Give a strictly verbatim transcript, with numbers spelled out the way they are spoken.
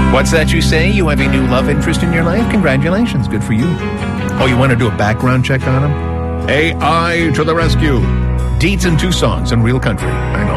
What's that you say? You have a new love interest in your life? Congratulations. Good for you. Oh, you want to do a background check on him? A I to the rescue. Deeds and two songs in real country.